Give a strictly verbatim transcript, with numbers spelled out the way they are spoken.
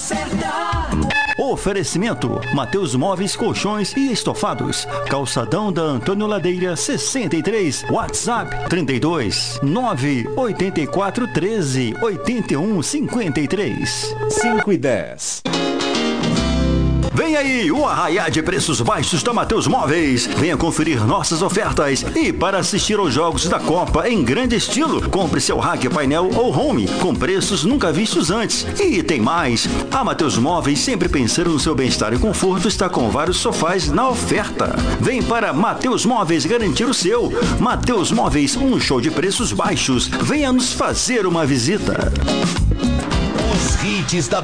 certa. Oferecimento: Mateus Móveis, Colchões e Estofados. Calçadão da Antônio Ladeira sessenta e três. WhatsApp trinta e dois, nove oito quatro, treze, oitenta e um, cinquenta e três. cinco e dez. Vem aí o arraiá de preços baixos da Mateus Móveis. Venha conferir nossas ofertas. E para assistir aos jogos da Copa em grande estilo, compre seu rack, painel ou home com preços nunca vistos antes. E tem mais. A Mateus Móveis, sempre pensando no seu bem-estar e conforto, está com vários sofás na oferta. Vem para Mateus Móveis garantir o seu. Mateus Móveis, um show de preços baixos. Venha nos fazer uma visita. Os hits da